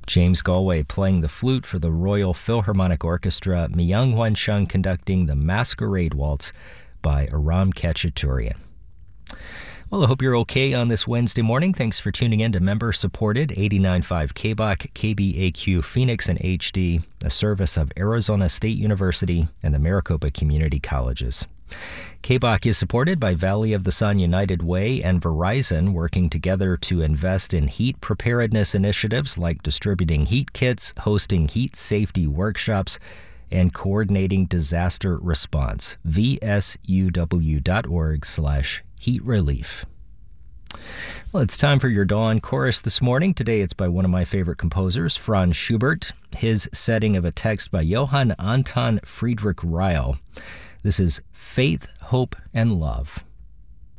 James Galway playing the flute for the Royal Philharmonic Orchestra, Myung Hwan Chung conducting the Masquerade Waltz by Aram Khachaturian. Well, I hope you're okay on this Wednesday morning. Thanks for tuning in to member-supported 89.5 KBOC, KBAQ Phoenix and HD, a service of Arizona State University and the Maricopa Community Colleges. KBOC is supported by Valley of the Sun United Way and Verizon, working together to invest in heat preparedness initiatives like distributing heat kits, hosting heat safety workshops, and coordinating disaster response. vsuw.org/heat relief. Well, it's time for your Dawn Chorus this morning. Today it's by one of my favorite composers, Franz Schubert, his setting of a text by Johann Anton Friedrich Ryle. This is Faith, Hope, and Love.